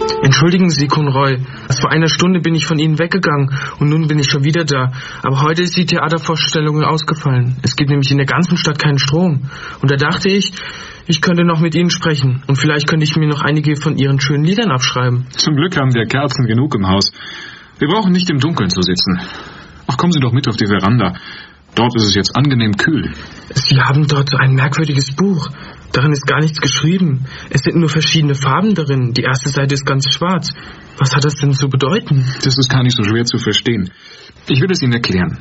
Entschuldigen Sie, Conroy. Erst vor einer Stunde bin ich von Ihnen weggegangen und nun bin ich schon wieder da. Aber heute ist die Theatervorstellung ausgefallen. Es gibt nämlich in der ganzen Stadt keinen Strom. Und da dachte ich könnte noch mit Ihnen sprechen. Und vielleicht könnte ich mir noch einige von Ihren schönen Liedern abschreiben. Zum Glück haben wir Kerzen genug im Haus. Wir brauchen nicht im Dunkeln zu sitzen. Ach, kommen Sie doch mit auf die Veranda. Dort ist es jetzt angenehm kühl. Sie haben dort so ein merkwürdiges Buch. Darin ist gar nichts geschrieben. Es sind nur verschiedene Farben darin. Die erste Seite ist ganz schwarz. Was hat das denn zu bedeuten? Das ist gar nicht so schwer zu verstehen. Ich will es Ihnen erklären.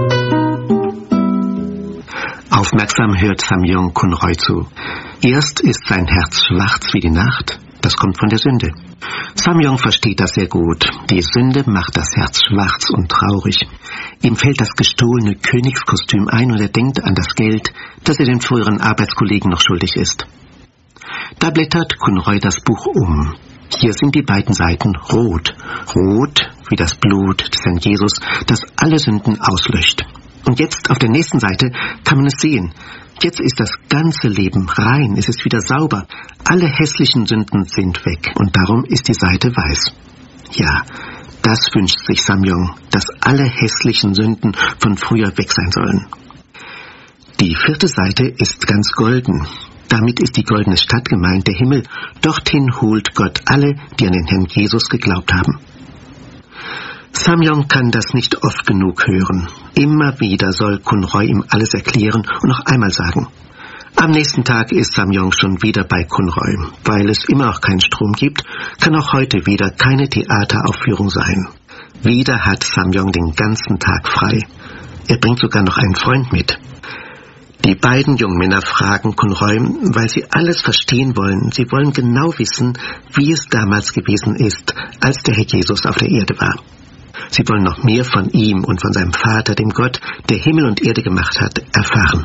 Aufmerksam hört Samyong Conroy zu. Erst ist sein Herz schwarz wie die Nacht. Das kommt von der Sünde. Samyong versteht das sehr gut. Die Sünde macht das Herz schwarz und traurig. Ihm fällt das gestohlene Königskostüm ein und er denkt an das Geld, das er den früheren Arbeitskollegen noch schuldig ist. Da blättert Conroy das Buch um. Hier sind die beiden Seiten rot. Rot wie das Blut des Herrn Jesus, das alle Sünden auslöscht. Und jetzt auf der nächsten Seite kann man es sehen. Jetzt ist das ganze Leben rein, es ist wieder sauber. Alle hässlichen Sünden sind weg und darum ist die Seite weiß. Ja, das wünscht sich Samyong, dass alle hässlichen Sünden von früher weg sein sollen. Die 4. Seite ist ganz golden. Damit ist die goldene Stadt gemeint, der Himmel. Dorthin holt Gott alle, die an den Herrn Jesus geglaubt haben. Samyong kann das nicht oft genug hören. Immer wieder soll Conroy ihm alles erklären und noch einmal sagen. Am nächsten Tag ist Samyong schon wieder bei Conroy. Weil es immer noch keinen Strom gibt, kann auch heute wieder keine Theateraufführung sein. Wieder hat Samyong den ganzen Tag frei. Er bringt sogar noch einen Freund mit. Die beiden jungen Männer fragen Conroy, weil sie alles verstehen wollen. Sie wollen genau wissen, wie es damals gewesen ist, als der Herr Jesus auf der Erde war. Sie wollen noch mehr von ihm und von seinem Vater, dem Gott, der Himmel und Erde gemacht hat, erfahren.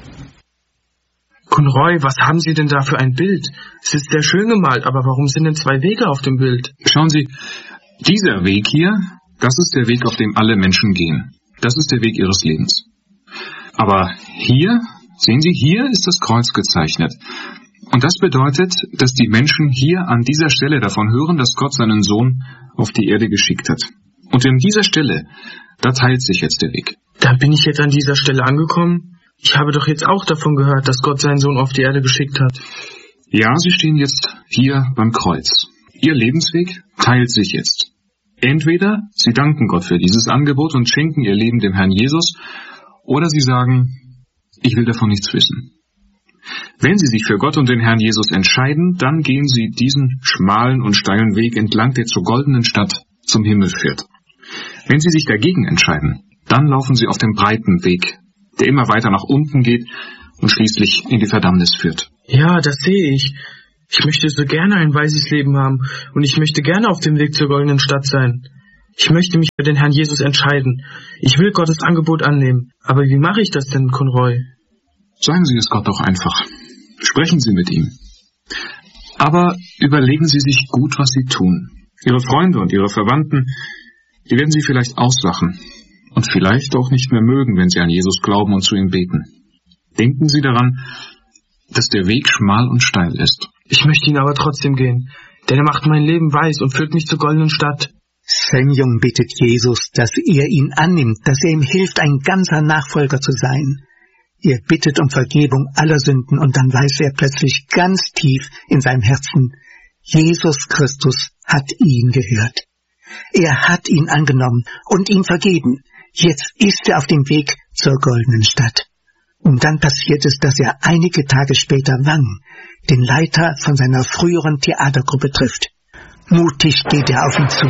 Conroy, was haben Sie denn da für ein Bild? Es ist sehr schön gemalt, aber warum sind denn 2 Wege auf dem Bild? Schauen Sie, dieser Weg hier, das ist der Weg, auf dem alle Menschen gehen. Das ist der Weg ihres Lebens. Aber hier, sehen Sie, hier ist das Kreuz gezeichnet. Und das bedeutet, dass die Menschen hier an dieser Stelle davon hören, dass Gott seinen Sohn auf die Erde geschickt hat. Und an dieser Stelle, da teilt sich jetzt der Weg. Da bin ich jetzt an dieser Stelle angekommen. Ich habe doch jetzt auch davon gehört, dass Gott seinen Sohn auf die Erde geschickt hat. Ja, Sie stehen jetzt hier beim Kreuz. Ihr Lebensweg teilt sich jetzt. Entweder Sie danken Gott für dieses Angebot und schenken Ihr Leben dem Herrn Jesus, oder Sie sagen, ich will davon nichts wissen. Wenn Sie sich für Gott und den Herrn Jesus entscheiden, dann gehen Sie diesen schmalen und steilen Weg entlang, der zur goldenen Stadt zum Himmel führt. Wenn Sie sich dagegen entscheiden, dann laufen Sie auf dem breiten Weg, der immer weiter nach unten geht und schließlich in die Verdammnis führt. Ja, das sehe ich. Ich möchte so gerne ein weißes Leben haben und ich möchte gerne auf dem Weg zur goldenen Stadt sein. Ich möchte mich für den Herrn Jesus entscheiden. Ich will Gottes Angebot annehmen. Aber wie mache ich das denn, Conroy? Sagen Sie es Gott doch einfach. Sprechen Sie mit ihm. Aber überlegen Sie sich gut, was Sie tun. Ihre Freunde und Ihre Verwandten, die werden Sie vielleicht auslachen und vielleicht auch nicht mehr mögen, wenn Sie an Jesus glauben und zu ihm beten. Denken Sie daran, dass der Weg schmal und steil ist. Ich möchte ihn aber trotzdem gehen, denn er macht mein Leben weiß und führt mich zur goldenen Stadt. Samyong bittet Jesus, dass er ihn annimmt, dass er ihm hilft, ein ganzer Nachfolger zu sein. Er bittet um Vergebung aller Sünden und dann weiß er plötzlich ganz tief in seinem Herzen, Jesus Christus hat ihn gehört. Er hat ihn angenommen und ihm vergeben. Jetzt ist er auf dem Weg zur goldenen Stadt. Und dann passiert es, dass er einige Tage später Wang, den Leiter von seiner früheren Theatergruppe, trifft. Mutig geht er auf ihn zu.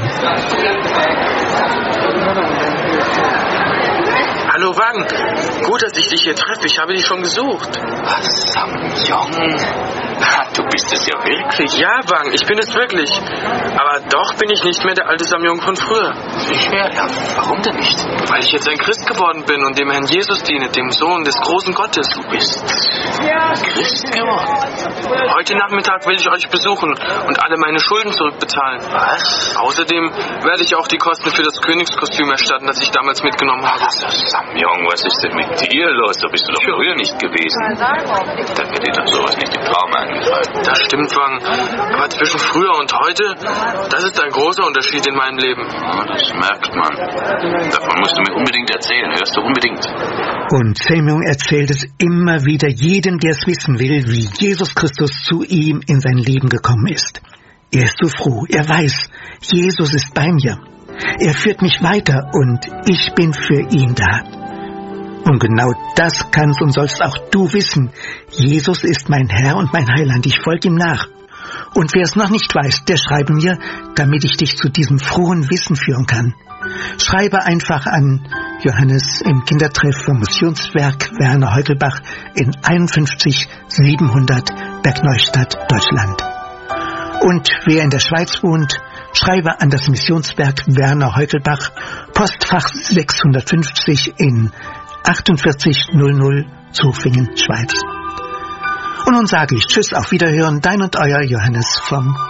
Hallo Wang, gut, dass ich dich hier treffe. Ich habe dich schon gesucht. Samyong, du bist es ja wirklich. Ja, Wang, ich bin es wirklich. Aber doch bin ich nicht mehr der alte Samyong von früher. Ja, warum denn nicht? Weil ich jetzt ein Christ geworden bin und dem Herrn Jesus diene, dem Sohn des großen Gottes. Du bist Christ geworden. Heute Nachmittag will ich euch besuchen und alle meine Schulden zurückbezahlen. Was? Außerdem werde ich auch die Kosten für das Königskostüm erstatten, das ich damals mitgenommen habe. Samyong, was ist denn mit dir los? So bist du doch früher nicht gewesen. Dann wird dir doch sowas nicht im Traum einfallen. eingefallen. Das stimmt, Wang. Aber zwischen früher und heute, das ist ein großer Unterschied in meinem Leben. Ja, das merkt man. Davon musst du mir unbedingt erzählen. Hörst du unbedingt. Und Semyon erzählt es immer wieder jedem, der es wissen will, wie Jesus Christus zu ihm in sein Leben gekommen ist. Er ist so froh. Er weiß, Jesus ist bei mir. Er führt mich weiter und ich bin für ihn da. Und genau das kannst und sollst auch du wissen. Jesus ist mein Herr und mein Heiland. Ich folge ihm nach. Und wer es noch nicht weiß, der schreibe mir, damit ich dich zu diesem frohen Wissen führen kann. Schreibe einfach an Johannes im Kindertreff vom Missionswerk Werner Heugelbach in 51 700 Bergneustadt, Deutschland. Und wer in der Schweiz wohnt, schreibe an das Missionswerk Werner Heugelbach, Postfach 650 in 4800 Zofingen, Schweiz. Und nun sage ich Tschüss, auf Wiederhören, dein und euer Johannes vom